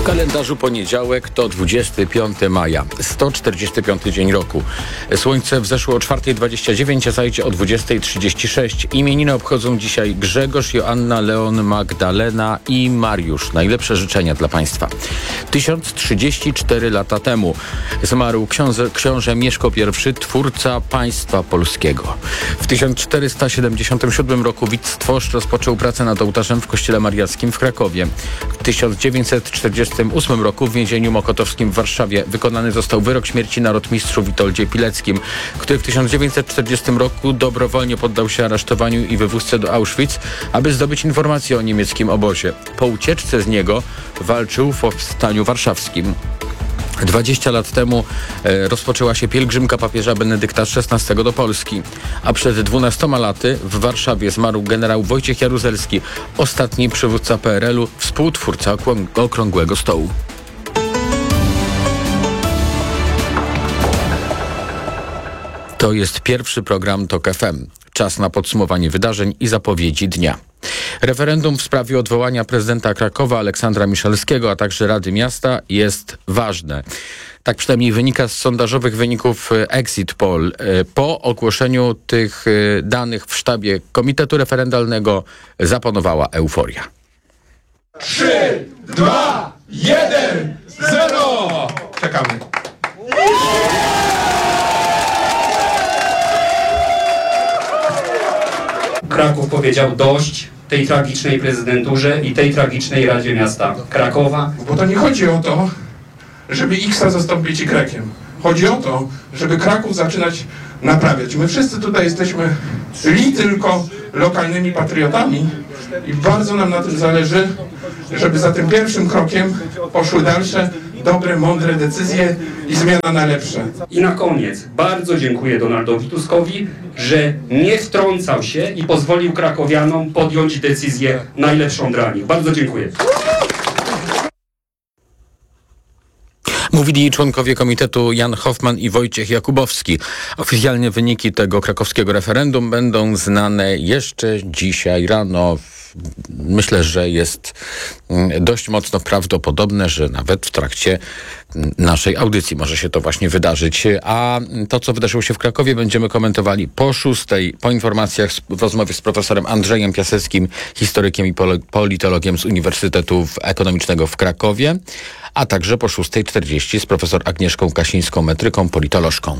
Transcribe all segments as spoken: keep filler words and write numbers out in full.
W kalendarzu poniedziałek to dwudziestego piątego maja, sto czterdziesty piąty dzień roku. Słońce wzeszło o czwarta dwadzieścia dziewięć, a zajdzie o dwudziesta trzydzieści sześć. Imieniny obchodzą dzisiaj Grzegorz, Joanna, Leon, Magdalena i Mariusz. Najlepsze życzenia dla Państwa. tysiąc trzydzieści cztery lata temu zmarł książę, książę Mieszko I, twórca państwa polskiego. W tysiąc czterysta siedemdziesiątym siódmym roku Witstwosz rozpoczął pracę nad ołtarzem w kościele mariackim w Krakowie. W tysiąc dziewięćset czterdziestym ósmym roku w więzieniu mokotowskim w Warszawie wykonany został wyrok śmierci na rotmistrzu Witoldzie Pileckim, który w tysiąc dziewięćset czterdziestym roku dobrowolnie poddał się aresztowaniu i wywózce do Auschwitz, aby zdobyć informacje o niemieckim obozie. Po ucieczce z niego walczył w powstaniu warszawskim. dwadzieścia lat temu e, rozpoczęła się pielgrzymka papieża Benedykta szesnastego do Polski, a przed dwunastoma laty w Warszawie zmarł generał Wojciech Jaruzelski, ostatni przywódca P R L-u, współtwórca Okrągłego Stołu. To jest pierwszy program TOK F M. Czas na podsumowanie wydarzeń i zapowiedzi dnia. Referendum w sprawie odwołania prezydenta Krakowa Aleksandra Miszalskiego, a także Rady Miasta jest ważne. Tak przynajmniej wynika z sondażowych wyników Exit Poll. Po ogłoszeniu tych danych w sztabie Komitetu Referendalnego zapanowała euforia. trzy, dwa, jeden, zero! Czekamy. Kraków powiedział dość tej tragicznej prezydenturze i tej tragicznej Radzie Miasta Krakowa. Bo to nie chodzi o to, żeby X-a zastąpić Y-iem. Chodzi o to, żeby Kraków zaczynać naprawiać. My wszyscy tutaj jesteśmy li tylko lokalnymi patriotami i bardzo nam na tym zależy, żeby za tym pierwszym krokiem poszły dalsze, dobre, mądre decyzje i zmiana na lepsze. I na koniec bardzo dziękuję Donaldowi Tuskowi, że nie wtrącał się i pozwolił krakowianom podjąć decyzję najlepszą dla nich. Bardzo dziękuję. Mówili członkowie komitetu Jan Hoffman i Wojciech Jakubowski. Oficjalnie wyniki tego krakowskiego referendum będą znane jeszcze dzisiaj rano. Myślę, że jest dość mocno prawdopodobne, że nawet w trakcie naszej audycji może się to właśnie wydarzyć. A to, co wydarzyło się w Krakowie, będziemy komentowali po szóstej, po informacjach w rozmowie z profesorem Andrzejem Piaseckim, historykiem i politologiem z Uniwersytetu Ekonomicznego w Krakowie, a także po szóstej czterdzieści z profesor Agnieszką Kasińską, metryką, politolożką.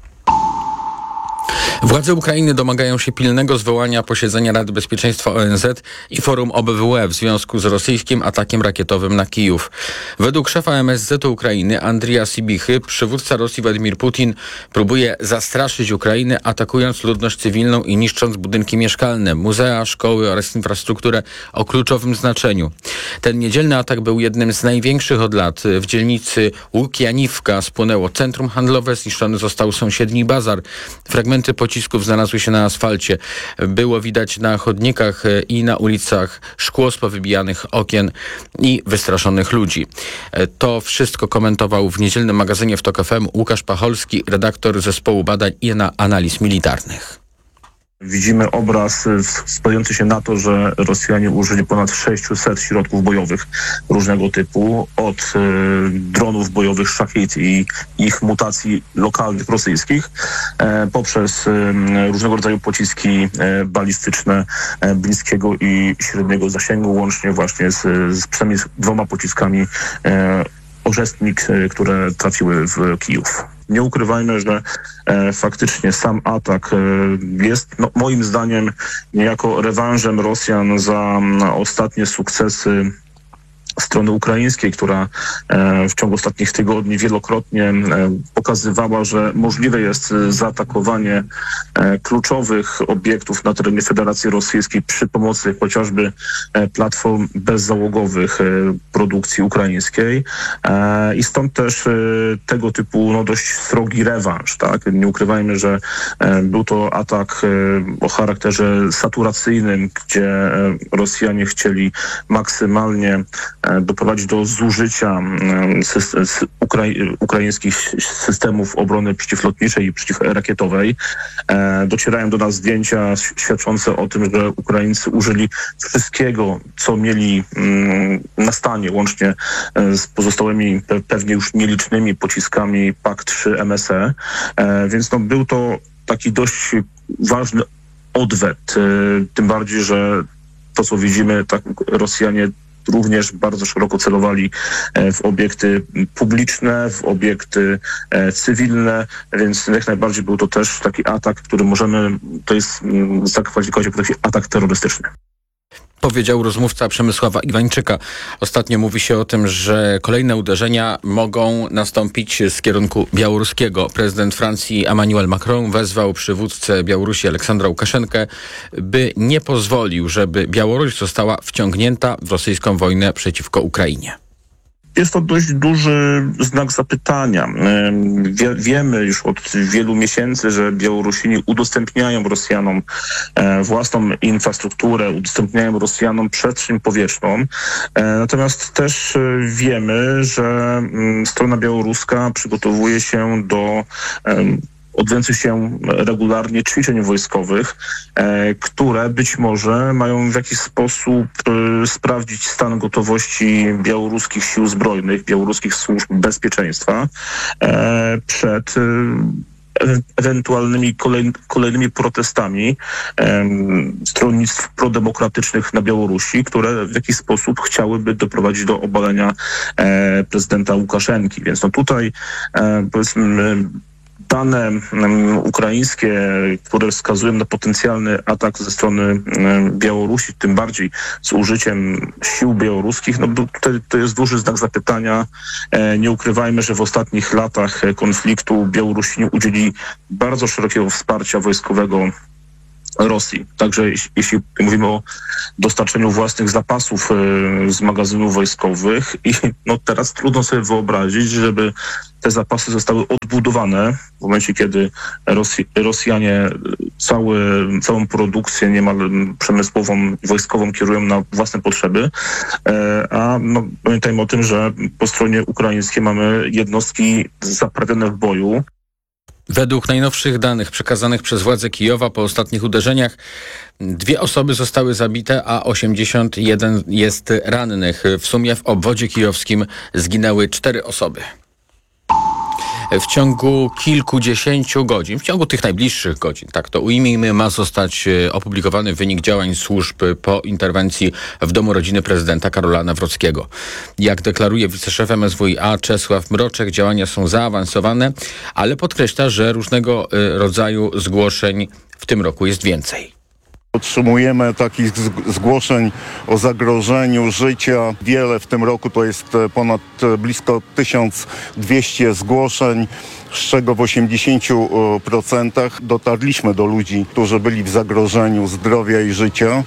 Władze Ukrainy domagają się pilnego zwołania posiedzenia Rady Bezpieczeństwa O N Z i Forum O B W E w związku z rosyjskim atakiem rakietowym na Kijów. Według szefa M S Z Ukrainy Andrija Sibichy przywódca Rosji Władimir Putin próbuje zastraszyć Ukrainę, atakując ludność cywilną i niszcząc budynki mieszkalne, muzea, szkoły oraz infrastrukturę o kluczowym znaczeniu. Ten niedzielny atak był jednym z największych od lat. W dzielnicy Łukianiwka spłonęło centrum handlowe, zniszczony został sąsiedni bazar. Fragmenty pocisków znalazły się na asfalcie. Było widać na chodnikach i na ulicach szkło z powybijanych okien i wystraszonych ludzi. To wszystko komentował w niedzielnym magazynie w TOK F M Łukasz Pacholski, redaktor zespołu badań i analiz militarnych. Widzimy obraz składający się na to, że Rosjanie użyli ponad sześciuset środków bojowych różnego typu, od y, dronów bojowych Szachid i ich mutacji lokalnych rosyjskich, e, poprzez y, różnego rodzaju pociski e, balistyczne e, bliskiego i średniego zasięgu, łącznie właśnie z, z przynajmniej dwoma pociskami e, Orzestnik, które trafiły w Kijów. Nie ukrywajmy, że e, faktycznie sam atak e, jest no, moim zdaniem niejako rewanżem Rosjan za m, ostatnie sukcesy strony ukraińskiej, która e, w ciągu ostatnich tygodni wielokrotnie e, pokazywała, że możliwe jest zaatakowanie e, kluczowych obiektów na terenie Federacji Rosyjskiej przy pomocy chociażby e, platform bezzałogowych e, produkcji ukraińskiej. E, I stąd też e, tego typu no, dość srogi rewanż. Tak? Nie ukrywajmy, że e, był to atak e, o charakterze saturacyjnym, gdzie e, Rosjanie chcieli maksymalnie doprowadzić do zużycia ukrai- ukraińskich systemów obrony przeciwlotniczej i przeciwrakietowej. Docierają do nas zdjęcia świadczące o tym, że Ukraińcy użyli wszystkiego, co mieli na stanie, łącznie z pozostałymi pewnie już nielicznymi pociskami P A K trzy M S E. Więc no, był to taki dość ważny odwet, tym bardziej, że to, co widzimy, tak Rosjanie również bardzo szeroko celowali w obiekty publiczne, w obiekty cywilne, więc jak najbardziej był to też taki atak, który możemy, to jest zakwalifikować jako taki atak terrorystyczny. Powiedział rozmówca Przemysława Iwańczyka. Ostatnio mówi się o tym, że kolejne uderzenia mogą nastąpić z kierunku białoruskiego. Prezydent Francji Emmanuel Macron wezwał przywódcę Białorusi Aleksandra Łukaszenkę, by nie pozwolił, żeby Białoruś została wciągnięta w rosyjską wojnę przeciwko Ukrainie. Jest to dość duży znak zapytania. Wie, wiemy już od wielu miesięcy, że Białorusini udostępniają Rosjanom własną infrastrukturę, udostępniają Rosjanom przestrzeń powietrzną. Natomiast też wiemy, że strona białoruska przygotowuje się do odbędzie się regularnie ćwiczeń wojskowych, e, które być może mają w jakiś sposób e, sprawdzić stan gotowości białoruskich sił zbrojnych, białoruskich służb bezpieczeństwa e, przed e, ewentualnymi kolej, kolejnymi protestami e, stronnictw prodemokratycznych na Białorusi, które w jakiś sposób chciałyby doprowadzić do obalenia e, prezydenta Łukaszenki. Więc no tutaj e, powiedzmy dane um, ukraińskie, które wskazują na potencjalny atak ze strony um, Białorusi, tym bardziej z użyciem sił białoruskich, no to, to jest duży znak zapytania. E, nie ukrywajmy, że w ostatnich latach konfliktu Białorusini udzielili bardzo szerokiego wsparcia wojskowego Rosji. Także jeśli mówimy o dostarczeniu własnych zapasów y, z magazynów wojskowych i no teraz trudno sobie wyobrazić, żeby te zapasy zostały odbudowane w momencie, kiedy Rosji, Rosjanie cały, całą produkcję niemal przemysłową, wojskową kierują na własne potrzeby, e, a no, pamiętajmy o tym, że po stronie ukraińskiej mamy jednostki zaprawione w boju. Według najnowszych danych przekazanych przez władze Kijowa po ostatnich uderzeniach dwie osoby zostały zabite, a osiemdziesiąt jeden jest rannych. W sumie w obwodzie kijowskim zginęły cztery osoby. W ciągu kilkudziesięciu godzin, w ciągu tych najbliższych godzin, tak to ujmijmy, ma zostać opublikowany wynik działań służb po interwencji w domu rodziny prezydenta Karola Nawrockiego. Jak deklaruje wiceszef M S W i A Czesław Mroczek, działania są zaawansowane, ale podkreśla, że różnego rodzaju zgłoszeń w tym roku jest więcej. Otrzymujemy takich zgłoszeń o zagrożeniu życia. Wiele w tym roku, to jest ponad blisko tysiąc dwieście zgłoszeń, z czego w osiemdziesięciu procentach dotarliśmy do ludzi, którzy byli w zagrożeniu zdrowia i życia.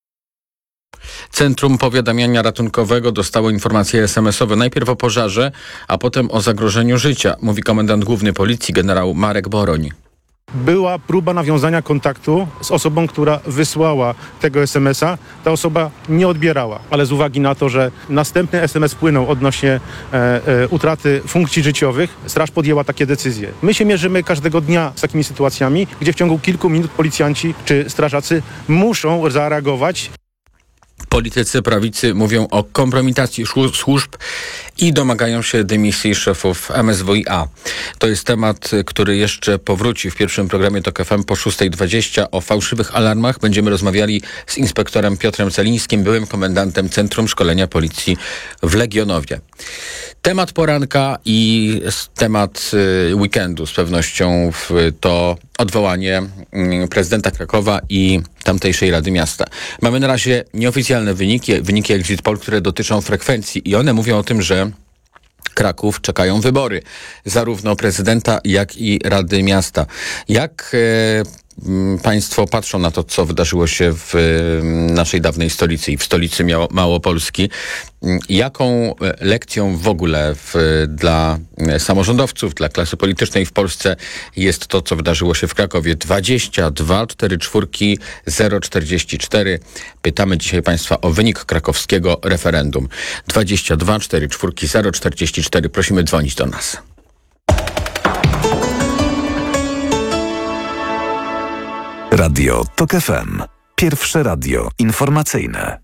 Centrum Powiadamiania Ratunkowego dostało informacje es em esowe najpierw o pożarze, a potem o zagrożeniu życia, mówi komendant główny policji generał Marek Boroń. Była próba nawiązania kontaktu z osobą, która wysłała tego es emesa. Ta osoba nie odbierała, ale z uwagi na to, że następny es em es płynął odnośnie e, e, utraty funkcji życiowych, straż podjęła takie decyzje. My się mierzymy każdego dnia z takimi sytuacjami, gdzie w ciągu kilku minut policjanci czy strażacy muszą zareagować. Politycy prawicy mówią o kompromitacji służb i domagają się dymisji szefów M S W i A. To jest temat, który jeszcze powróci w pierwszym programie TOK F M po szósta dwadzieścia. O fałszywych alarmach będziemy rozmawiali z inspektorem Piotrem Celińskim, byłym komendantem Centrum Szkolenia Policji w Legionowie. Temat poranka i temat weekendu z pewnością to odwołanie prezydenta Krakowa i tamtejszej Rady Miasta. Mamy na razie nieoficjalne wyniki, wyniki Exit Poll, które dotyczą frekwencji i one mówią o tym, że Kraków czekają wybory, zarówno prezydenta, jak i Rady Miasta. Jak Państwo patrzą na to, co wydarzyło się w naszej dawnej stolicy i w stolicy Małopolski. Jaką lekcją w ogóle w, dla samorządowców, dla klasy politycznej w Polsce jest to, co wydarzyło się w Krakowie? dwadzieścia dwa czterdzieści cztery zero czterdzieści cztery. Pytamy dzisiaj Państwa o wynik krakowskiego referendum. dwadzieścia dwa czterdzieści cztery zero czterdzieści cztery. Prosimy dzwonić do nas. Radio TOK F M. Pierwsze radio informacyjne.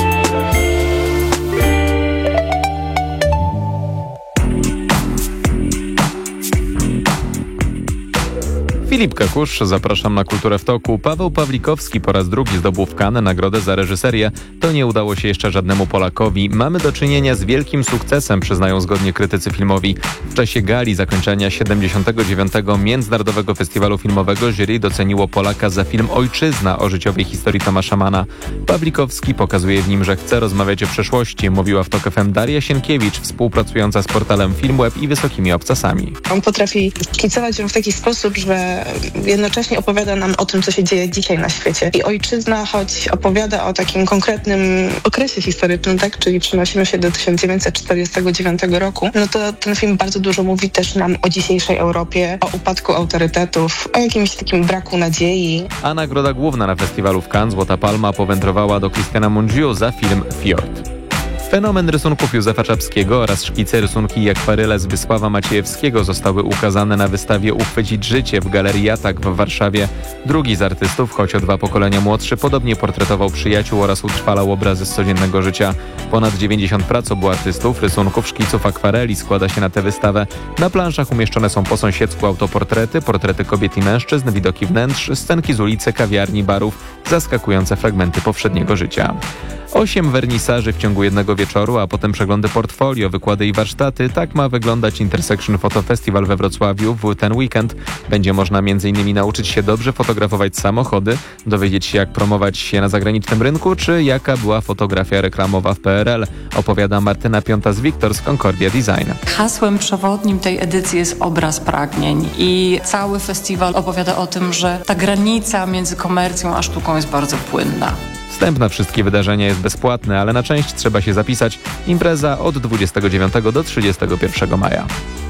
Filip Kakusz, zapraszam na Kulturę w Toku. Paweł Pawlikowski po raz drugi zdobył w Cannes nagrodę za reżyserię. To nie udało się jeszcze żadnemu Polakowi. Mamy do czynienia z wielkim sukcesem, przyznają zgodnie krytycy filmowi. W czasie gali zakończenia siedemdziesiątego dziewiątego Międzynarodowego Festiwalu Filmowego jury doceniło Polaka za film Ojczyzna o życiowej historii Tomasza Manna. Pawlikowski pokazuje w nim, że chce rozmawiać o przeszłości. Mówiła w Tok F M Daria Sienkiewicz, współpracująca z portalem Filmweb i Wysokimi Obcasami. On potrafi szkicować ją w taki sposób, że jednocześnie opowiada nam o tym, co się dzieje dzisiaj na świecie. I Ojczyzna, choć opowiada o takim konkretnym okresie historycznym, tak, czyli przenosimy się do tysiąc dziewięćset czterdziestego dziewiątego roku, no to ten film bardzo dużo mówi też nam o dzisiejszej Europie, o upadku autorytetów, o jakimś takim braku nadziei. A nagroda główna na festiwalu w Cannes, Złota Palma, powędrowała do Christiana Mungiu za film Fjord. Fenomen rysunków Józefa Czapskiego oraz szkice rysunki i akwarele z Wysława Maciejewskiego zostały ukazane na wystawie Uchwycić życie w Galerii Atak w Warszawie. Drugi z artystów, choć o dwa pokolenia młodszy, podobnie portretował przyjaciół oraz utrwalał obrazy z codziennego życia. Ponad dziewięćdziesiąt prac obu artystów, rysunków, szkiców, akwareli składa się na tę wystawę. Na planszach umieszczone są po sąsiedzku autoportrety, portrety kobiet i mężczyzn, widoki wnętrz, scenki z ulicy, kawiarni, barów, zaskakujące fragmenty powszedniego życia. Osiem wernisaży w ciągu jednego wieczoru, a potem przeglądy portfolio, wykłady i warsztaty. Tak ma wyglądać Intersection Photo Festival we Wrocławiu w ten weekend. Będzie można m in nauczyć się dobrze fotografować samochody, dowiedzieć się, jak promować się na zagranicznym rynku, czy jaka była fotografia reklamowa w P R L. Opowiada Martyna Piąta-Wiktor z Concordia Design. Hasłem przewodnim tej edycji jest obraz pragnień i cały festiwal opowiada o tym, że ta granica między komercją a sztuką jest bardzo płynna. Wstęp na wszystkie wydarzenia jest bezpłatny, ale na część trzeba się zapisać. Impreza od dwudziestego dziewiątego do trzydziestego pierwszego maja.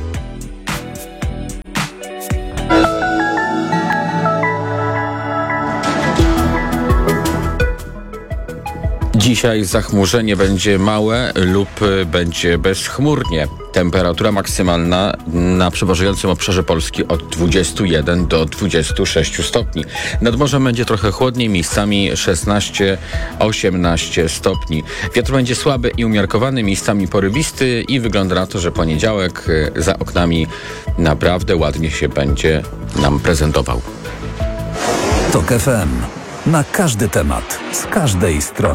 Dzisiaj zachmurzenie będzie małe lub będzie bezchmurnie. Temperatura maksymalna na przeważającym obszarze Polski od dwudziestu jeden do dwudziestu sześciu stopni. Nad morzem będzie trochę chłodniej, miejscami szesnaście osiemnaście stopni. Wiatr będzie słaby i umiarkowany, miejscami porywisty i wygląda na to, że poniedziałek za oknami naprawdę ładnie się będzie nam prezentował. Tok F M. Na każdy temat, z każdej strony.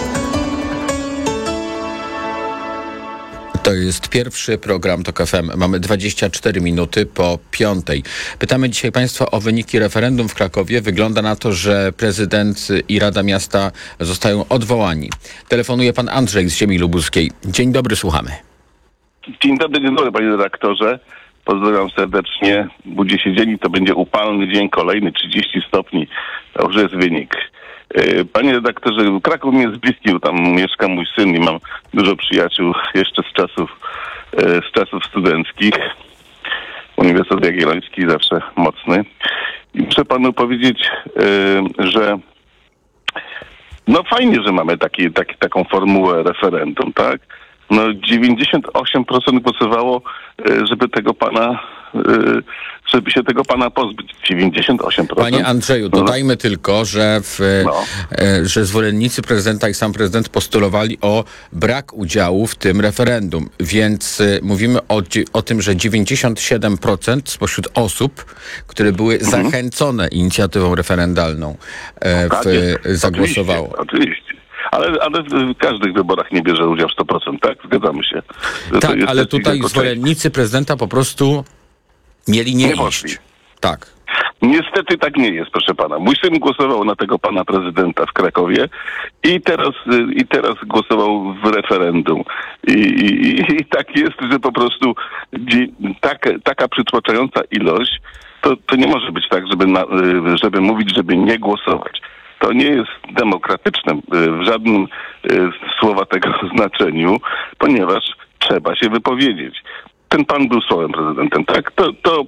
To jest pierwszy program Tok F M. Mamy dwadzieścia cztery minuty po piątej. Pytamy dzisiaj Państwa o wyniki referendum w Krakowie. Wygląda na to, że prezydent i Rada Miasta zostają odwołani. Telefonuje pan Andrzej z ziemi lubuskiej. Dzień dobry, słuchamy. Dzień dobry, dzień dobry, panie redaktorze. Pozdrawiam serdecznie. Budzi się dzień i to będzie upalny dzień, kolejny trzydzieści stopni. To już jest wynik. Panie redaktorze, Kraków mi jest bliski, bo tam mieszka mój syn i mam dużo przyjaciół jeszcze z czasów, z czasów studenckich. Uniwersytet Jagielloński zawsze mocny. I muszę panu powiedzieć, że no fajnie, że mamy taki, taki, taką formułę referendum, tak? No dziewięćdziesiąt osiem procent głosowało, żeby tego pana, żeby się tego pana pozbyć. dziewięćdziesiąt osiem procent. Panie Andrzeju, dodajmy no. tylko, że, w, no. że zwolennicy prezydenta i sam prezydent postulowali o brak udziału w tym referendum. Więc mówimy o, o tym, że dziewięćdziesiąt siedem procent spośród osób, które były mhm. zachęcone inicjatywą referendalną, w, tak jest. zagłosowało. Oczywiście, oczywiście. Ale, ale w każdych wyborach nie bierze udział sto procent, tak? Zgadzamy się. Tak, ale tutaj zwolennicy prezydenta po prostu mieli nie, nie iść. Tak. Niestety tak nie jest, proszę pana. Mój syn głosował na tego pana prezydenta w Krakowie i teraz, i teraz głosował w referendum. I, i, i tak jest, że po prostu tak, taka przytłaczająca ilość to, to nie może być tak, żeby, na, żeby mówić, żeby nie głosować. To nie jest demokratyczne w żadnym słowa tego znaczeniu, ponieważ trzeba się wypowiedzieć. Ten pan był słowem prezydentem, tak? To, to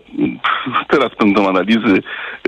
teraz będą analizy.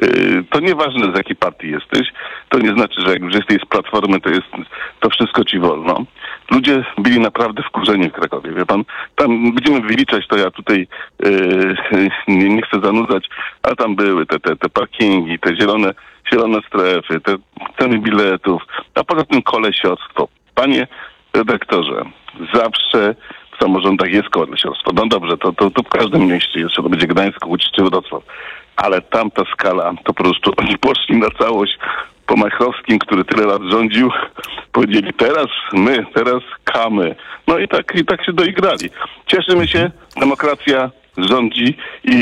To nieważne, z jakiej partii jesteś. To nie znaczy, że jak już jesteś z Platformy, to jest to wszystko ci wolno. Ludzie byli naprawdę wkurzeni w Krakowie, wie pan? Tam będziemy wyliczać, to ja tutaj yy, nie, nie chcę zanudzać, a tam były te, te, te parkingi, te zielone, zielone strefy, te ceny biletów, a poza tym kolesiostwo. Panie redaktorze, zawsze w samorządach jest kolesiostwo. No dobrze, to, to, to w każdym mieście jest, czy to będzie Gdańsk, Łódź czy Wrocław. Ale tamta skala, to po prostu oni poszli na całość po Majchrowskim, który tyle lat rządził, powiedzieli teraz my, teraz kamy. No i tak, i tak się doigrali. Cieszymy się, demokracja rządzi i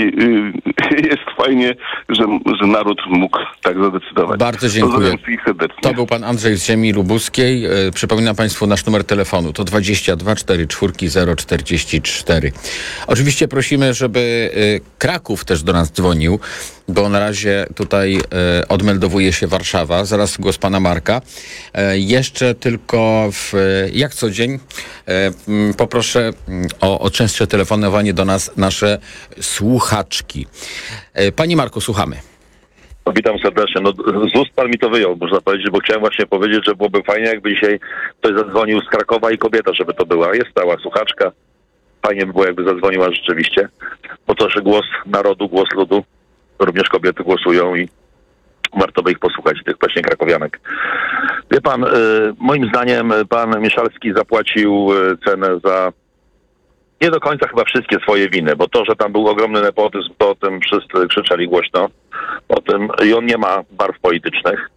y, jest fajnie, że, że naród mógł tak zadecydować. Bardzo dziękuję. Serdecznie. To był pan Andrzej z ziemi lubuskiej. E, przypominam państwu nasz numer telefonu. To dwadzieścia dwa czterdzieści cztery zero czterdzieści cztery. Oczywiście prosimy, żeby e, Kraków też do nas dzwonił, bo na razie tutaj e, odmeldowuje się Warszawa. Zaraz głos pana Marka. E, jeszcze tylko w, e, jak co dzień e, m, poproszę m, o, o częstsze telefonowanie do nas nasze słuchaczki. E, Panie Marku, słuchamy. Witam serdecznie. No, z ust pan mi to wyjął, można powiedzieć, bo chciałem właśnie powiedzieć, że byłoby fajnie, jakby dzisiaj ktoś zadzwonił z Krakowa i kobieta, żeby to była. Jest stała słuchaczka. Fajnie by było, jakby zadzwoniła rzeczywiście. Bo to, że głos narodu, głos ludu, również kobiety głosują i warto by ich posłuchać, tych właśnie krakowianek. Wie pan, y, moim zdaniem pan Mieszalski zapłacił y, cenę za nie do końca chyba wszystkie swoje winy, bo to, że tam był ogromny nepotyzm, to o tym wszyscy krzyczeli głośno. O tym, i on nie ma barw politycznych.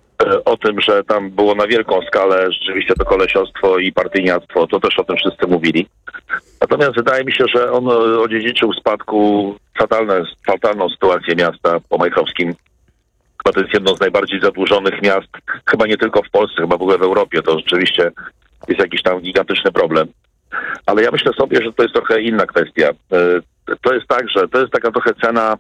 O tym, że tam było na wielką skalę rzeczywiście to kolesiostwo i partyjniactwo, to też o tym wszyscy mówili. Natomiast wydaje mi się, że on odziedziczył w spadku fatalne, fatalną sytuację miasta po Majchrowskim. Chyba to jest jedno z najbardziej zadłużonych miast, chyba nie tylko w Polsce, chyba w ogóle w Europie. To rzeczywiście jest jakiś tam gigantyczny problem. Ale ja myślę sobie, że to jest trochę inna kwestia. To jest tak, że to jest taka trochę cena,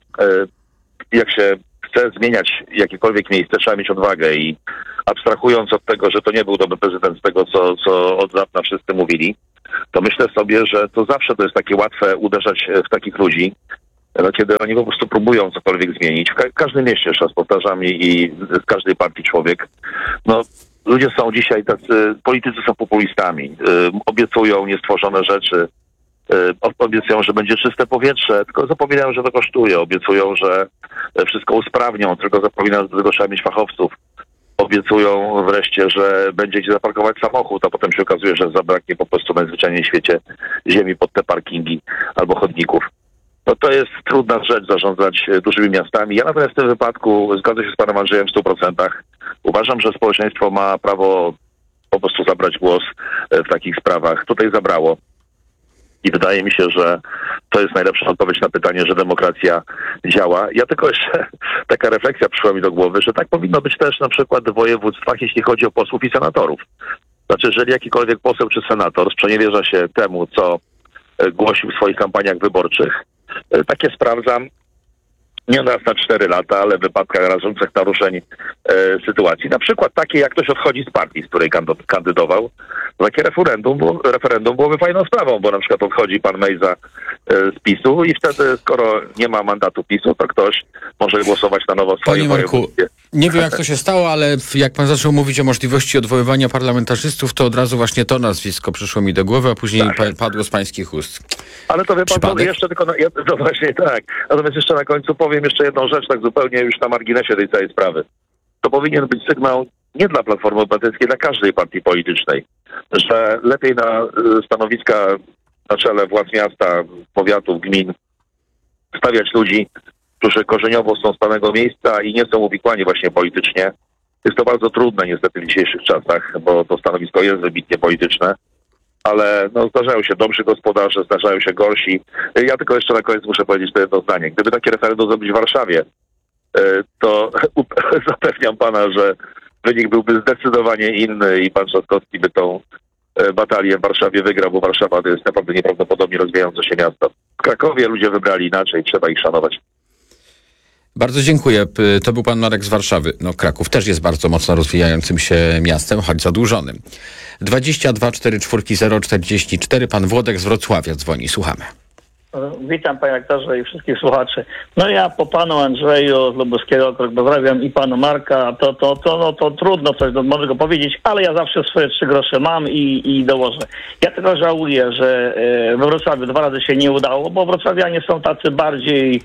jak się chce zmieniać jakiekolwiek miejsce, trzeba mieć odwagę i abstrahując od tego, że to nie był dobry prezydent z tego, co, co od dawna wszyscy mówili, to myślę sobie, że to zawsze to jest takie łatwe uderzać w takich ludzi, no, kiedy oni po prostu próbują cokolwiek zmienić. W, ka- w każdym mieście, jeszcze raz powtarzam, i, i w każdej partii człowiek, no ludzie są dzisiaj tacy, politycy są populistami, yy, obiecują niestworzone rzeczy, yy, obiecują, że będzie czyste powietrze, tylko zapominają, że to kosztuje, obiecują, że wszystko usprawnią, tylko zapominają, że do tego trzeba mieć fachowców. Obiecują wreszcie, że będzie gdzie zaparkować samochód, a potem się okazuje, że zabraknie po prostu najzwyczajniej w świecie ziemi pod te parkingi albo chodników. No to jest trudna rzecz zarządzać dużymi miastami. Ja natomiast w tym wypadku zgadzam się z panem Andrzejem w stu procentach. Uważam, że społeczeństwo ma prawo po prostu zabrać głos w takich sprawach. Tutaj zabrało. I wydaje mi się, że to jest najlepsza odpowiedź na pytanie, że demokracja działa. Ja tylko jeszcze taka refleksja przyszła mi do głowy, że tak powinno być też na przykład w województwach, jeśli chodzi o posłów i senatorów. Znaczy, jeżeli jakikolwiek poseł czy senator sprzeniewierza się temu, co głosił w swoich kampaniach wyborczych, takie sprawdzam, nie raz na cztery lata, ale w wypadkach rażących naruszeń e, sytuacji. Na przykład takie, jak ktoś odchodzi z partii, z której kandydował, takie referendum, było, referendum byłoby fajną sprawą, bo na przykład odchodzi pan Mejza e, z PiSu i wtedy, skoro nie ma mandatu PiSu, to ktoś może głosować na nowo w swoim Panie Marku, nie wiem jak to się stało, ale jak pan zaczął mówić o możliwości odwoływania parlamentarzystów, to od razu właśnie to nazwisko przyszło mi do głowy, a później tak. pa, padło z pańskich ust. Ale to wie pan, to jeszcze tylko, na, no właśnie tak, natomiast jeszcze na końcu powiem jeszcze jedną rzecz, tak zupełnie już na marginesie tej całej sprawy. To powinien być sygnał nie dla Platformy Obywatelskiej, dla każdej partii politycznej, że lepiej na stanowiska na czele władz miasta, powiatów, gmin stawiać ludzi, którzy korzeniowo są z danego miejsca i nie są uwikłani właśnie politycznie. Jest to bardzo trudne niestety w dzisiejszych czasach, bo to stanowisko jest wybitnie polityczne. Ale no, zdarzają się dobrzy gospodarze, zdarzają się gorsi. Ja tylko jeszcze na koniec muszę powiedzieć to jedno zdanie. Gdyby takie referendum zrobić w Warszawie, to zapewniam pana, że wynik byłby zdecydowanie inny i pan Trzaskowski by tą batalię w Warszawie wygrał, bo Warszawa to jest naprawdę nieprawdopodobnie rozwijające się miasto. W Krakowie ludzie wybrali inaczej, trzeba ich szanować. Bardzo dziękuję. P- To był pan Marek z Warszawy. No, Kraków też jest bardzo mocno rozwijającym się miastem, choć zadłużonym. dwadzieścia dwa czterdzieści cztery zero czterdzieści cztery. Pan Włodek z Wrocławia dzwoni. Słuchamy. Witam panie aktorze i wszystkich słuchaczy. No ja po panu Andrzeju z Lubuskiego pozdrawiam i panu Marka, to, to, to, no, to trudno coś do mądrego powiedzieć, ale ja zawsze swoje trzy grosze mam i, i dołożę. Ja tylko żałuję, że e, we Wrocławiu dwa razy się nie udało, bo wrocławianie są tacy bardziej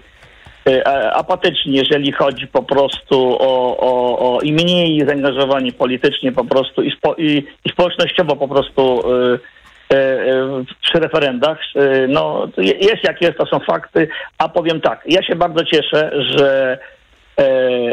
e, apatyczni, jeżeli chodzi po prostu o, o, o i mniej zaangażowani politycznie po prostu i, spo, i, i społecznościowo po prostu e, przy referendach. No jest jak jest, to są fakty, a powiem tak, ja się bardzo cieszę, że e,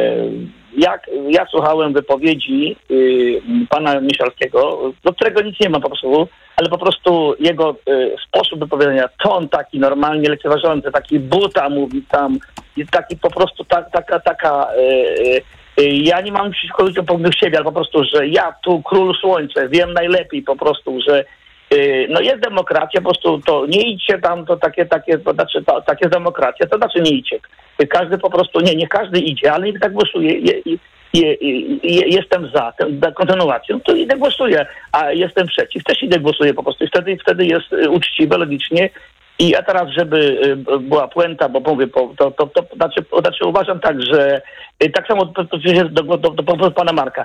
jak ja słuchałem wypowiedzi y, pana Miszalskiego, do którego nic nie ma po prostu, ale po prostu jego y, sposób wypowiadania, ton taki normalnie lekceważący, taki buta mówi tam, taki po prostu ta, taka, taka y, y, ja nie mam przeciwko ludziom pomimo siebie, ale po prostu, że ja tu król słońca, wiem najlepiej po prostu, że no jest demokracja, po prostu to nie idźcie tam, to takie, takie, to znaczy to, tak jest demokracja, to znaczy nie idźcie. Każdy po prostu, nie, nie każdy idzie, ale nie tak głosuje. Je, je, je, jestem za, za kontynuacją, to idę głosuję, a jestem przeciw, też idę głosuję po prostu i wtedy, wtedy jest uczciwe, logicznie. I a teraz, żeby była puenta, bo mówię, to, to, to, to, znaczy, to znaczy uważam tak, że tak samo to, to do, do, do, do pana Marka,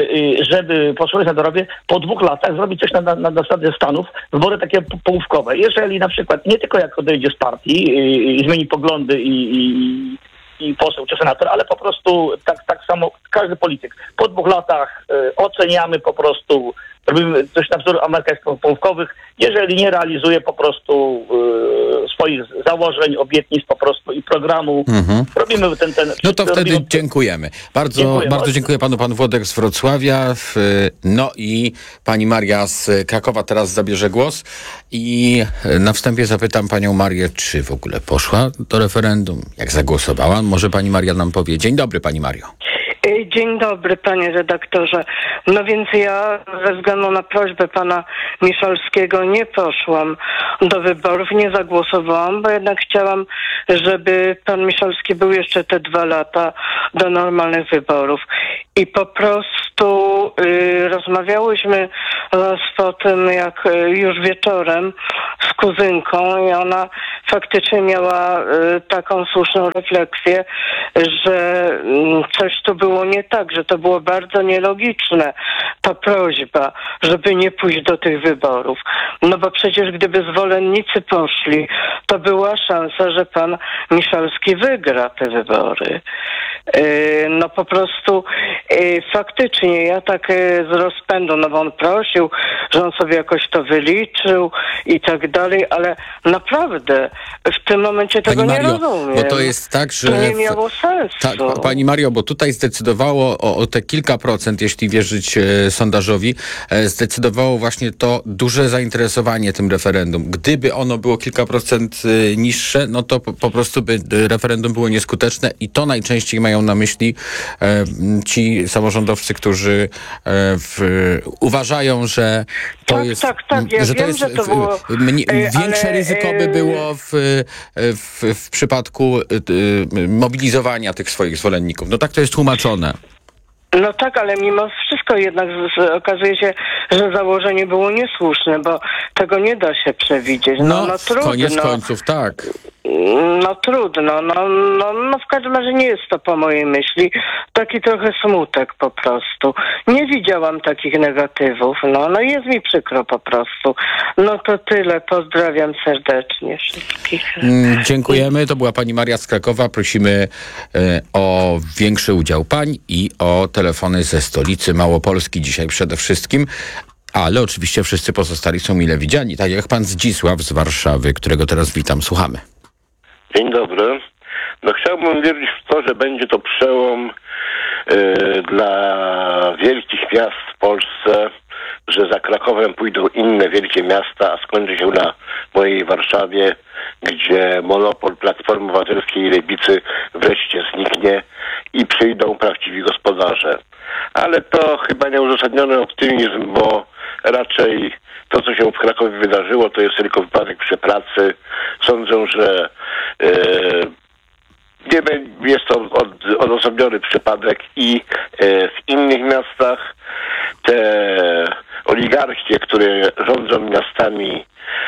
żeby posłowie senatorowie po dwóch latach zrobić coś na, na, na zasadzie Stanów, wybory takie połówkowe. Jeżeli na przykład nie tylko jak odejdzie z partii i, i zmieni poglądy i, i, i poseł czy senator, ale po prostu tak, tak samo każdy polityk. Po dwóch latach y, oceniamy po prostu, robimy coś na wzór amerykańskich połówkowych, jeżeli nie realizuje po prostu y, swoich założeń, obietnic po prostu i programu, mhm. robimy ten... ten no to wtedy robimy... dziękujemy. Bardzo, dziękuję bardzo dziękuję panu, pan Włodek z Wrocławia. No i pani Maria z Krakowa teraz zabierze głos. I na wstępie zapytam panią Marię, czy w ogóle poszła do referendum? Jak zagłosowała? Może pani Maria nam powie. Dzień dobry, pani Mario. Dzień dobry, panie redaktorze. No więc ja ze względu na prośbę pana Miszalskiego nie poszłam do wyborów, nie zagłosowałam, bo jednak chciałam, żeby pan Miszalski był jeszcze te dwa lata do normalnych wyborów. I po prostu y, rozmawiałyśmy po tym, jak y, już wieczorem z kuzynką i ona faktycznie miała y, taką słuszną refleksję, że y, coś tu było nie tak, że to było bardzo nielogiczne, ta prośba, żeby nie pójść do tych wyborów. No bo przecież gdyby zwolennicy poszli, to była szansa, że pan Miszalski wygra te wybory. Yy, no po prostu yy, faktycznie ja tak yy, z rozpędu, no bo on prosił, że on sobie jakoś to wyliczył i tak dalej, ale naprawdę w tym momencie tego Pani Mario, nie rozumiem. Bo to jest tak, że... To nie miało sensu. Tak, pani Mario, bo tutaj zdecydowało o, o te kilka procent, jeśli wierzyć e, sondażowi, e, zdecydowało właśnie to duże zainteresowanie tym referendum. Gdyby ono było kilka procent e, niższe, no to po, po prostu by referendum było nieskuteczne i to najczęściej mają na myśli e, ci samorządowcy, którzy e, w, uważają, że to tak, jest... Tak, tak, ja że wiem, to jest że to było... Mniej, większe ale, ryzyko by było w, w, w przypadku y, mobilizowania tych swoich zwolenników. No tak to jest tłumaczone. No tak, ale mimo wszystko jednak z, z, okazuje się, że założenie było niesłuszne, bo tego nie da się przewidzieć. No, No, no trudno. koniec końców, tak. No trudno, no, no, no w każdym razie nie jest to po mojej myśli. Taki trochę smutek po prostu. Nie widziałam takich negatywów, no, no jest mi przykro po prostu. No to tyle, pozdrawiam serdecznie wszystkich. Mm, dziękujemy, to była pani Maria z Krakowa. Prosimy e, o większy udział pań i o telefony ze stolicy Małopolski dzisiaj przede wszystkim. Ale oczywiście wszyscy pozostali są mile widziani, tak jak pan Zdzisław z Warszawy, którego teraz witam. Słuchamy. Dzień dobry. No chciałbym wierzyć w to, że będzie to przełom yy, dla wielkich miast w Polsce, że za Krakowem pójdą inne wielkie miasta, a skończy się na mojej Warszawie, gdzie monopol Platformy Obywatelskiej i Lewicy wreszcie zniknie i przyjdą prawdziwi gospodarze. Ale to chyba nieuzasadniony optymizm, bo raczej to, co się w Krakowie wydarzyło, to jest tylko wypadek przy pracy. Sądzę, że yy, Nie bę- jest to od, odosobniony przypadek i e, w innych miastach te oligarchie, które rządzą miastami,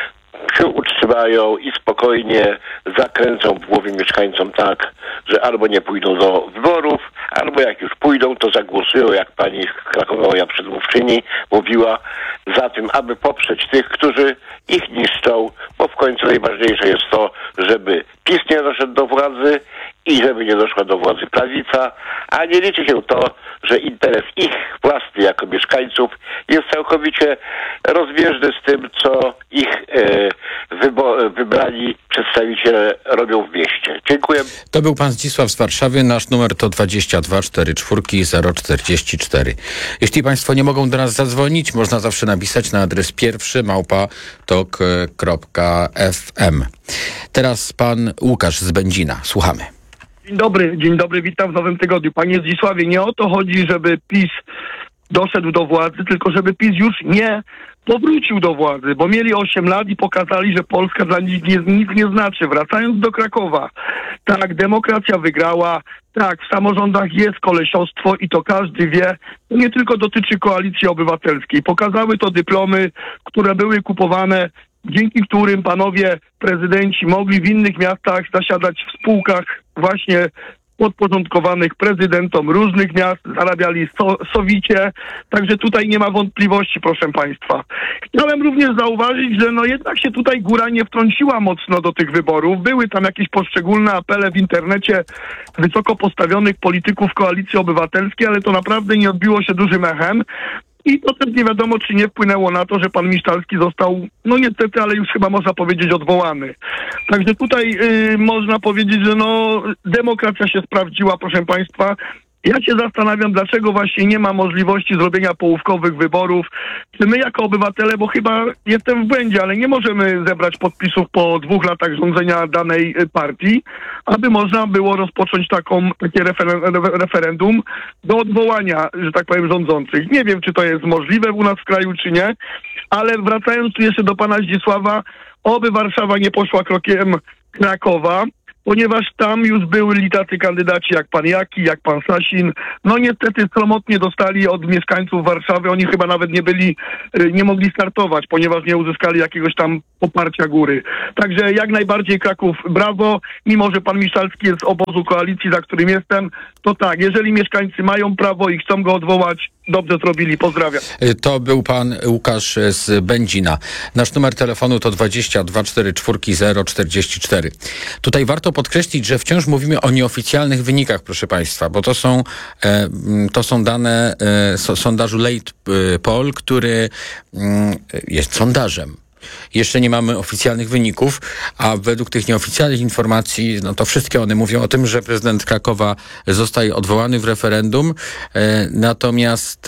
się utrzymają i spokojnie zakręcą w głowie mieszkańcom tak, że albo nie pójdą do wyborów, albo jak już pójdą, to zagłosują, jak pani Krakowa, moja przedmówczyni, mówiła, za tym, aby poprzeć tych, którzy ich niszczą, bo w końcu najważniejsze jest to, żeby PiS nie doszedł do władzy i żeby nie doszła do władzy prawica, a nie liczy się to, że interes ich własny jako mieszkańców jest całkowicie rozbieżny z tym, co ich e, wybo- wybrani przedstawiciele robią w mieście. Dziękuję. To był pan Zdzisław z Warszawy. Nasz numer to dwadzieścia dwa czterdzieści cztery zero czterdzieści cztery. Jeśli państwo nie mogą do nas zadzwonić, można zawsze napisać na adres pierwszy małpa tok kropka ef em. Teraz pan Łukasz z Będzina. Słuchamy. Dzień dobry, dzień dobry, witam w nowym tygodniu. Panie Zdzisławie, nie o to chodzi, żeby PiS doszedł do władzy, tylko żeby PiS już nie powrócił do władzy, bo mieli osiem lat i pokazali, że Polska dla nich nie, nic nie znaczy. Wracając do Krakowa, tak, demokracja wygrała, tak, w samorządach jest kolesiostwo i to każdy wie, to nie tylko dotyczy Koalicji Obywatelskiej. Pokazały to dyplomy, które były kupowane, dzięki którym panowie prezydenci mogli w innych miastach zasiadać w spółkach właśnie podporządkowanych prezydentom różnych miast, zarabiali so, sowicie, także tutaj nie ma wątpliwości, proszę państwa. Chciałem również zauważyć, że no jednak się tutaj góra nie wtrąciła mocno do tych wyborów. Były tam jakieś poszczególne apele w internecie wysoko postawionych polityków Koalicji Obywatelskiej, ale to naprawdę nie odbiło się dużym echem. I to też nie wiadomo, czy nie wpłynęło na to, że pan Misztalski został, no niestety, ale już chyba można powiedzieć odwołany. Także tutaj y, można powiedzieć, że no demokracja się sprawdziła, proszę państwa. Ja się zastanawiam, dlaczego właśnie nie ma możliwości zrobienia połówkowych wyborów. Czy my jako obywatele, bo chyba jestem w błędzie, ale nie możemy zebrać podpisów po dwóch latach rządzenia danej partii, aby można było rozpocząć taką, takie refer- referendum do odwołania, że tak powiem, rządzących. Nie wiem, czy to jest możliwe u nas w kraju, czy nie, ale wracając tu jeszcze do pana Zdzisława, oby Warszawa nie poszła krokiem Krakowa, ponieważ tam już byli tacy kandydaci jak pan Jaki, jak pan Sasin. No niestety sromotnie dostali od mieszkańców Warszawy. Oni chyba nawet nie byli, nie mogli startować, ponieważ nie uzyskali jakiegoś tam poparcia góry. Także jak najbardziej Kraków brawo. Mimo że pan Miszalski jest z obozu koalicji, za którym jestem, to tak, jeżeli mieszkańcy mają prawo i chcą go odwołać, dobrze zrobili. Pozdrawiam. To był pan Łukasz z Będzina. Nasz numer telefonu to dwadzieścia dwa czterdzieści cztery zero czterdzieści cztery. Tutaj warto podkreślić, że wciąż mówimy o nieoficjalnych wynikach, proszę państwa, bo to są, e, to są dane e, so, sondażu Late Poll, który mm, jest sondażem. Jeszcze nie mamy oficjalnych wyników, a według tych nieoficjalnych informacji, no to wszystkie one mówią o tym, że prezydent Krakowa zostaje odwołany w referendum. E, natomiast, e,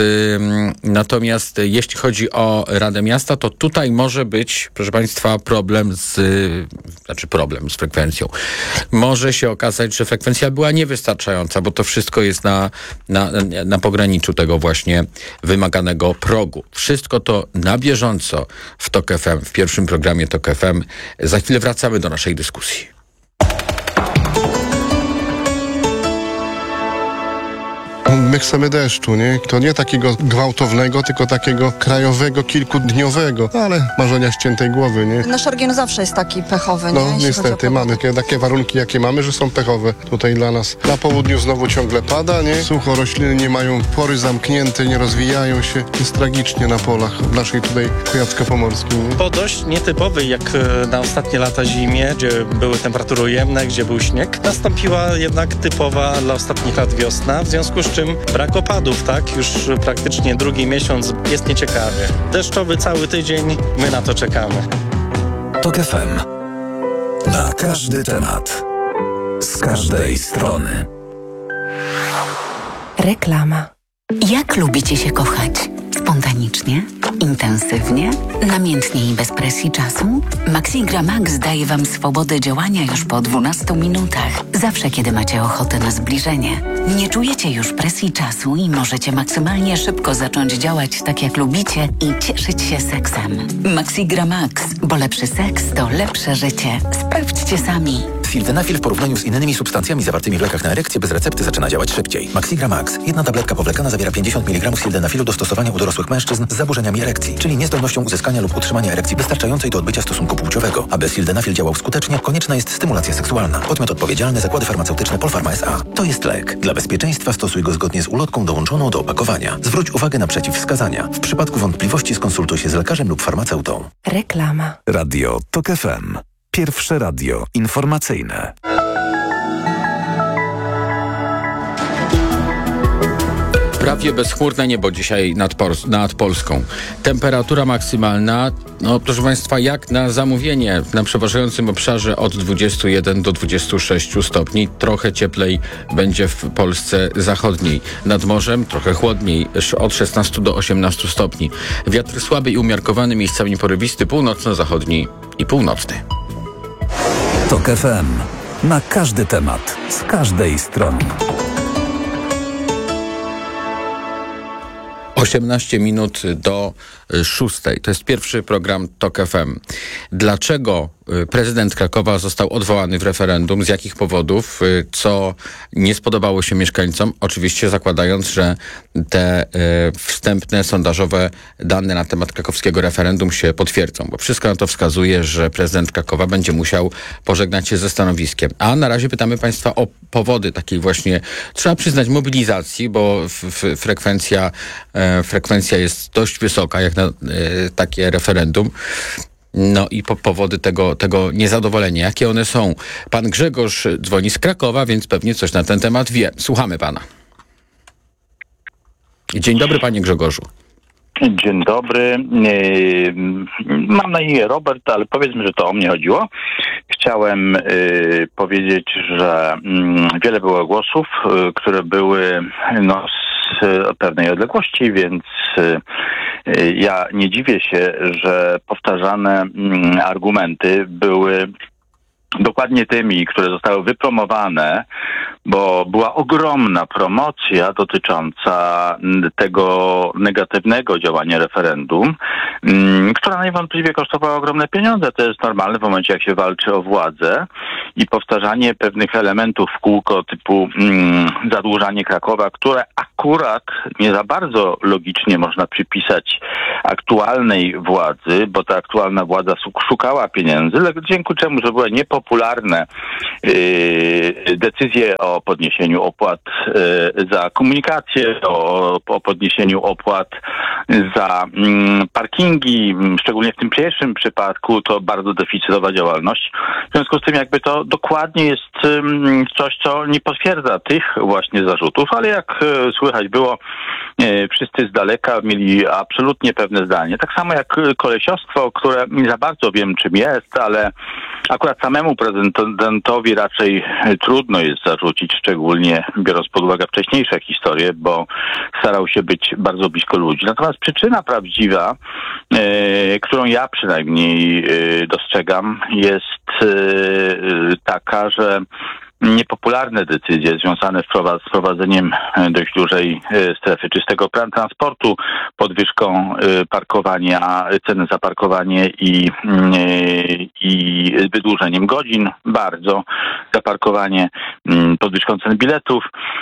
natomiast jeśli chodzi o Radę Miasta, to tutaj może być, proszę państwa, problem z, znaczy problem z frekwencją. Może się okazać, że frekwencja była niewystarczająca, bo to wszystko jest na, na, na pograniczu tego właśnie wymaganego progu. Wszystko to na bieżąco w Tok F M, w pierwszym programie Tok F M. Za chwilę wracamy do naszej dyskusji. My chcemy deszczu, nie? To nie takiego gwałtownego, tylko takiego krajowego, kilkudniowego, ale marzenia ściętej głowy, nie? Nasz region zawsze jest taki pechowy, nie? No Jeśli niestety, mamy takie, takie warunki, jakie mamy, że są pechowe tutaj dla nas. Na południu znowu ciągle pada, nie? Sucho, rośliny nie mają pory zamknięte, nie rozwijają się. Jest tragicznie na polach w naszej tutaj Kujawsko-Pomorskiej, nie? Po dość nietypowej, jak na ostatnie lata zimie, gdzie były temperatury ujemne, gdzie był śnieg, nastąpiła jednak typowa dla ostatnich lat wiosna, w związku z czym brak opadów, tak? Już praktycznie drugi miesiąc jest nieciekawie. Deszczowy cały tydzień, my na to czekamy. Tok F M. Na każdy temat. Z każdej strony. Reklama. Jak lubicie się kochać? Spontanicznie? Intensywnie? Namiętnie i bez presji czasu? Maxigra Max daje Wam swobodę działania już po dwunastu minutach. Zawsze, kiedy macie ochotę na zbliżenie. Nie czujecie już presji czasu i możecie maksymalnie szybko zacząć działać tak, jak lubicie i cieszyć się seksem. Maxigra Max, bo lepszy seks to lepsze życie. Sprawdźcie sami. Sildenafil w porównaniu z innymi substancjami zawartymi w lekach na erekcję bez recepty zaczyna działać szybciej. Maxigra Max. Jedna tabletka powlekana zawiera pięćdziesiąt miligramów sildenafilu do stosowania u dorosłych mężczyzn z zaburzeniami erekcji, czyli niezdolnością uzyskania lub utrzymania erekcji wystarczającej do odbycia stosunku płciowego. Aby sildenafil działał skutecznie, konieczna jest stymulacja seksualna. Podmiot odpowiedzialny Zakłady Farmaceutyczne Polpharma S A. To jest lek. Dla bezpieczeństwa stosuj go zgodnie z ulotką dołączoną do opakowania. Zwróć uwagę na przeciwwskazania. W przypadku wątpliwości skonsultuj się z lekarzem lub farmaceutą. Reklama. Radio TOK F M. Pierwsze radio informacyjne. Prawie bezchmurne niebo dzisiaj nad, Pol- nad Polską. Temperatura maksymalna, no proszę Państwa, jak na zamówienie, na przeważającym obszarze od dwudziestu jeden do dwudziestu sześciu stopni. Trochę cieplej będzie w Polsce zachodniej. Nad morzem trochę chłodniej, od szesnastu do osiemnastu stopni. Wiatr słaby i umiarkowany, miejscami porywisty, północno-zachodni i północny. TOK F M. Na każdy temat, z każdej strony. osiemnaście minut do szóstej. To jest pierwszy program TOK F M. Dlaczego prezydent Krakowa został odwołany w referendum? Z jakich powodów? Co nie spodobało się mieszkańcom? Oczywiście zakładając, że te y, wstępne sondażowe dane na temat krakowskiego referendum się potwierdzą, bo wszystko na to wskazuje, że prezydent Krakowa będzie musiał pożegnać się ze stanowiskiem. A na razie pytamy Państwa o powody takiej właśnie, trzeba przyznać, mobilizacji, bo f, f, frekwencja, e, frekwencja jest dość wysoka, jak na e, takie referendum. No i po powody tego, tego niezadowolenia. Jakie one są? Pan Grzegorz dzwoni z Krakowa, więc pewnie coś na ten temat wie. Słuchamy pana. Dzień dobry, panie Grzegorzu. Dzień dobry. Mam na imię Robert, ale powiedzmy, że to o mnie chodziło. Chciałem powiedzieć, że wiele było głosów, które były no, z pewnej odległości, więc ja nie dziwię się, że powtarzane argumenty były dokładnie tymi, które zostały wypromowane, bo była ogromna promocja dotycząca tego negatywnego działania referendum, która niewątpliwie kosztowała ogromne pieniądze. To jest normalne w momencie, jak się walczy o władzę, i powtarzanie pewnych elementów w kółko typu mm, zadłużanie Krakowa, które akurat nie za bardzo logicznie można przypisać aktualnej władzy, bo ta aktualna władza szukała pieniędzy, dzięki czemu, że były niepopularne yy, decyzje o podniesieniu opłat yy, za komunikację, o, o podniesieniu opłat za yy, parkingi, szczególnie w tym pierwszym przypadku to bardzo deficytowa działalność. W związku z tym jakby to dokładnie jest yy, coś, co nie potwierdza tych właśnie zarzutów, ale jak yy, słychać było, yy, wszyscy z daleka mieli absolutnie pewne zdanie. Tak samo jak kolesiostwo, które nie za bardzo wiem czym jest, ale akurat samemu prezydentowi raczej trudno jest zarzucić, szczególnie biorąc pod uwagę wcześniejsze historie, bo starał się być bardzo blisko ludzi. Natomiast przyczyna prawdziwa, yy, którą ja przynajmniej yy, dostrzegam, jest yy, taka, że niepopularne decyzje związane z wprowadzeniem dość dużej strefy czystego transportu, podwyżką parkowania, ceny za parkowanie i, i wydłużeniem godzin bardzo za parkowanie, podwyżką cen biletów,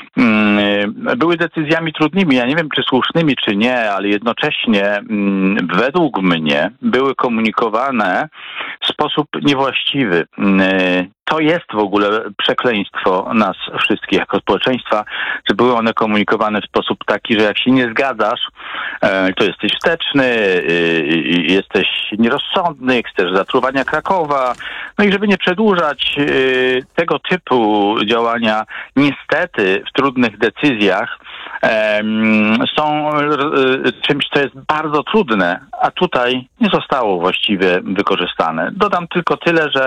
były decyzjami trudnymi. Ja nie wiem, czy słusznymi, czy nie, ale jednocześnie według mnie były komunikowane w sposób niewłaściwy. To jest w ogóle przekleństwo nas wszystkich jako społeczeństwa, że były one komunikowane w sposób taki, że jak się nie zgadzasz, to jesteś wsteczny, jesteś nierozsądny, chcesz zatruwania Krakowa. No i żeby nie przedłużać tego typu działania, niestety w trudnych decyzjach są czymś, co jest bardzo trudne, a tutaj nie zostało właściwie wykorzystane. Dodam tylko tyle, że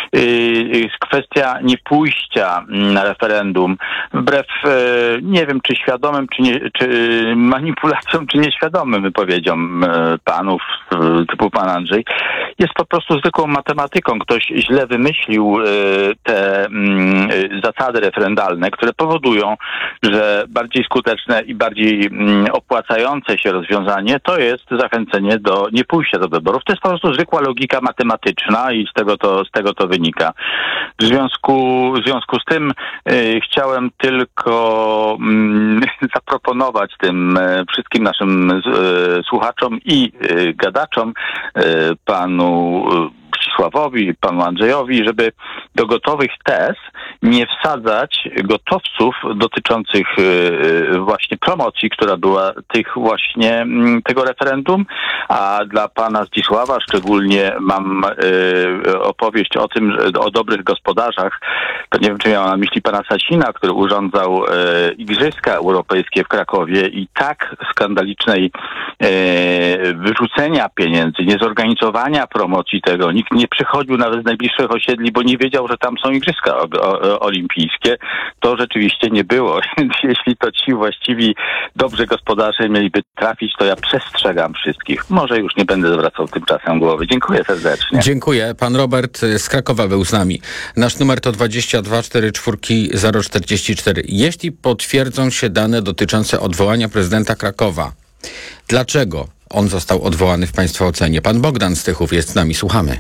kwestia niepójścia na referendum, wbrew nie wiem, czy świadomym, czy, nie, czy manipulacjom, czy nieświadomym wypowiedziom panów typu pan Andrzej, jest po prostu zwykłą matematyką. Ktoś źle wymyślił y, te y, zasady referendalne, które powodują, że bardziej skuteczne i bardziej y, opłacające się rozwiązanie to jest zachęcenie do niepójścia do wyborów. To jest po prostu zwykła logika matematyczna i z tego to, z tego to wynika. W związku, w związku z tym y, chciałem tylko y, zaproponować tym y, wszystkim naszym y, słuchaczom i y, gadaczom, y, panu y, Zdzisławowi, panu Andrzejowi, żeby do gotowych tez nie wsadzać gotowców dotyczących y, właśnie promocji, która była tych właśnie y, tego referendum, a dla pana Zdzisława szczególnie mam y, opowieść o tym, że, o dobrych gospodarzach. To nie wiem, czy miał na myśli pana Sasina, który urządzał y, Igrzyska Europejskie w Krakowie i tak skandalicznej y, wyrzucenia pieniędzy, niezorganizowania promocji tego. Nikt nie przychodził nawet z najbliższych osiedli, bo nie wiedział, że tam są Igrzyska o, o, olimpijskie. To rzeczywiście nie było. Więc jeśli to ci właściwi dobrzy gospodarze mieliby trafić, to ja przestrzegam wszystkich. Może już nie będę zwracał tymczasem głowy. Dziękuję serdecznie. Dziękuję. Pan Robert z Krakowa był z nami. Nasz numer to dwadzieścia dwa czterdzieści cztery zero czterdzieści cztery. Jeśli potwierdzą się dane dotyczące odwołania prezydenta Krakowa, dlaczego on został odwołany w państwa ocenie? Pan Bogdan z Tychów jest z nami. Słuchamy.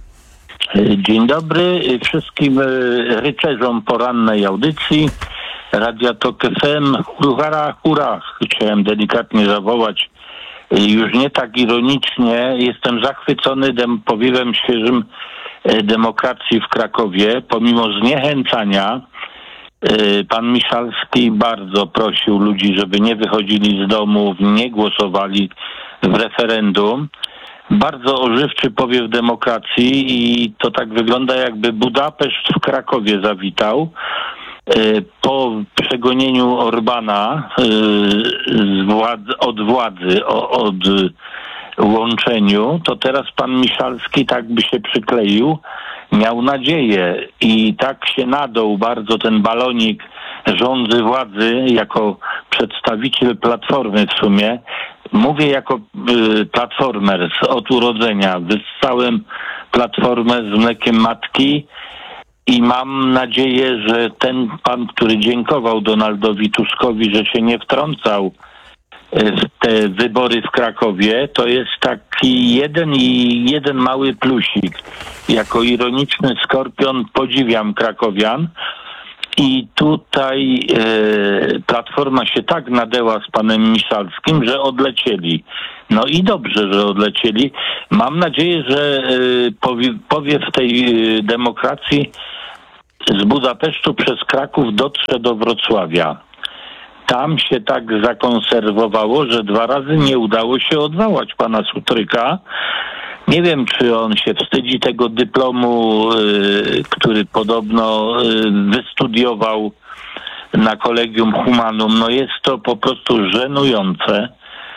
Dzień dobry wszystkim rycerzom porannej audycji Radia Tok F M. Hurra, hurra! Chciałem delikatnie zawołać, już nie tak ironicznie. Jestem zachwycony dem- powiewem świeżym demokracji w Krakowie. Pomimo zniechęcania pan Miszalski bardzo prosił ludzi, żeby nie wychodzili z domów, nie głosowali w referendum. Bardzo ożywczy powiew demokracji i to tak wygląda, jakby Budapeszt w Krakowie zawitał. Po przegonieniu Orbana z władzy, od władzy, od łączeniu, to teraz pan Miszalski tak by się przykleił, miał nadzieję i tak się nadął bardzo ten balonik rządzy władzy jako przedstawiciel Platformy w sumie. Mówię jako y, platformer od urodzenia. Wyssałem Platformę z mlekiem matki i mam nadzieję, że ten pan, który dziękował Donaldowi Tuskowi, że się nie wtrącał w te wybory w Krakowie, to jest taki jeden i jeden mały plusik. Jako ironiczny skorpion podziwiam krakowian. I tutaj e, Platforma się tak nadeła z panem Miszalskim, że odlecieli. No i dobrze, że odlecieli. Mam nadzieję, że e, powie, powiew tej e, demokracji z Budapesztu przez Kraków dotrze do Wrocławia. Tam się tak zakonserwowało, że dwa razy nie udało się odwołać pana Sutryka. Nie wiem, czy on się wstydzi tego dyplomu, y, który podobno y, wystudiował na Collegium Humanum. No jest to po prostu żenujące.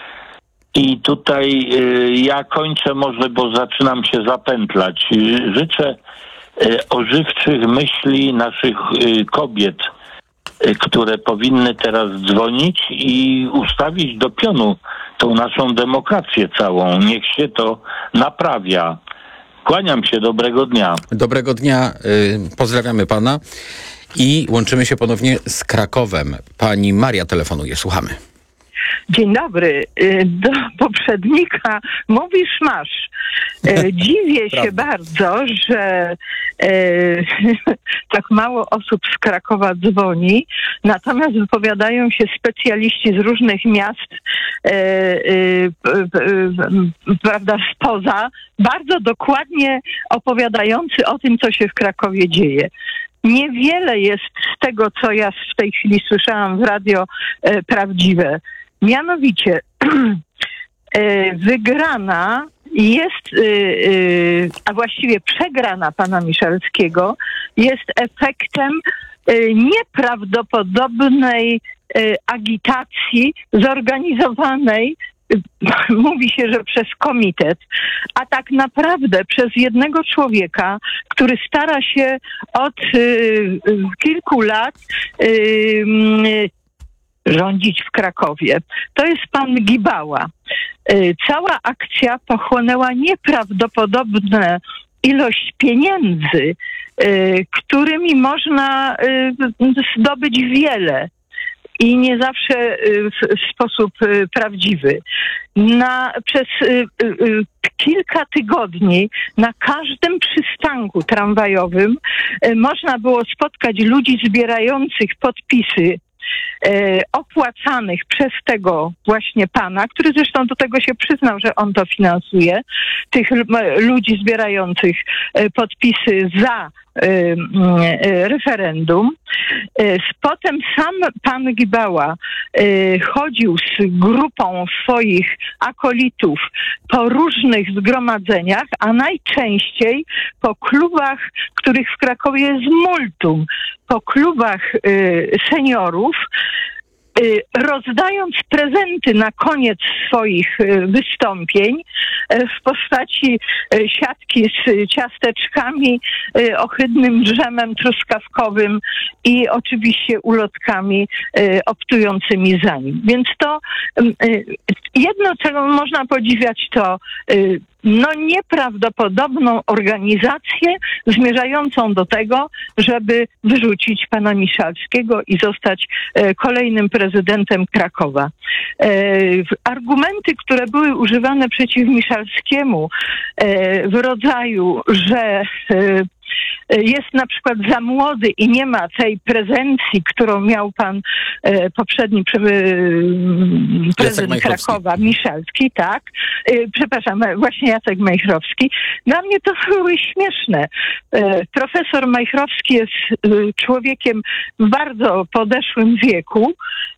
I tutaj y, ja kończę może, bo zaczynam się zapętlać. Y, życzę y, ożywczych myśli naszych y, kobiet, y, które powinny teraz dzwonić i ustawić do pionu tą naszą demokrację całą. Niech się to naprawia. Kłaniam się, dobrego dnia. Dobrego dnia, y, pozdrawiamy pana i łączymy się ponownie z Krakowem. Pani Maria telefonuje, słuchamy. Dzień dobry. Do poprzednika mówisz masz. Dziwię się bardzo, że e, tak mało osób z Krakowa dzwoni, natomiast wypowiadają się specjaliści z różnych miast, e, e, prawda, spoza, bardzo dokładnie opowiadający o tym, co się w Krakowie dzieje. Niewiele jest z tego, co ja w tej chwili słyszałam w radio, e, prawdziwe. Mianowicie wygrana jest, a właściwie przegrana pana Miszalskiego jest efektem nieprawdopodobnej agitacji zorganizowanej, mówi się, że przez komitet, a tak naprawdę przez jednego człowieka, który stara się od kilku lat rządzić w Krakowie. To jest pan Gibała. Cała akcja pochłonęła nieprawdopodobne ilość pieniędzy, którymi można zdobyć wiele i nie zawsze w sposób prawdziwy. Na, przez kilka tygodni na każdym przystanku tramwajowym można było spotkać ludzi zbierających podpisy E, opłacanych przez tego właśnie pana, który zresztą do tego się przyznał, że on to finansuje, tych l- ludzi zbierających e, podpisy za e, e, referendum. E, potem sam pan Gibała e, chodził z grupą swoich akolitów po różnych zgromadzeniach, a najczęściej po klubach, których w Krakowie jest multum, po klubach y, seniorów, y, rozdając prezenty na koniec swoich y, wystąpień y, w postaci y, siatki z ciasteczkami, y, ohydnym drzemem truskawkowym i oczywiście ulotkami y, optującymi za nim. Więc to y, jedno, czego można podziwiać, to y, no nieprawdopodobną organizację zmierzającą do tego, żeby wyrzucić pana Miszalskiego i zostać e, kolejnym prezydentem Krakowa. E, argumenty, które były używane przeciw Miszalskiemu e, w rodzaju, że e, jest na przykład za młody i nie ma tej prezencji, którą miał pan e, poprzedni pre, e, prezydent Krakowa, Miszalski, tak. E, przepraszam, właśnie Jacek Majchrowski. Dla mnie to były śmieszne. E, profesor Majchrowski jest e, człowiekiem w bardzo podeszłym wieku.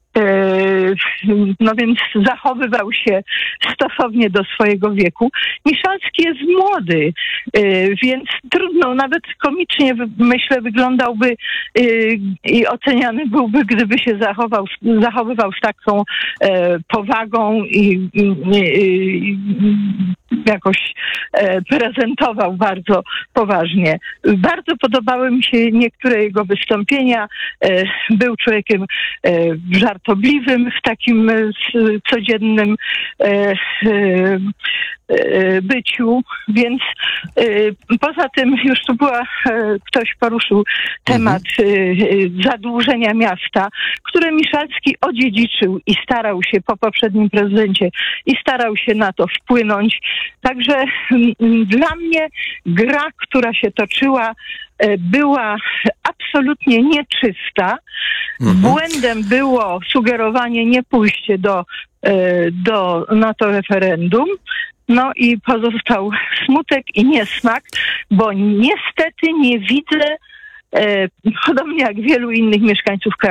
No więc zachowywał się stosownie do swojego wieku. Miszalski jest młody, więc trudno, nawet komicznie myślę wyglądałby i oceniany byłby, gdyby się zachował, zachowywał z taką powagą i, i, i jakoś prezentował bardzo poważnie. Bardzo podobały mi się niektóre jego wystąpienia. Był człowiekiem żartobliwym w takim codziennym byciu, więc poza tym już tu była, ktoś poruszył temat mhm. zadłużenia miasta, które Miszalski odziedziczył i starał się po poprzednim prezydencie i starał się na to wpłynąć. Także dla mnie gra, która się toczyła, była absolutnie nieczysta. Mhm. Błędem było sugerowanie nie pójście do, do, na to referendum. No i pozostał smutek i niesmak, bo niestety nie widzę, e, podobnie jak wielu innych mieszkańców kraju,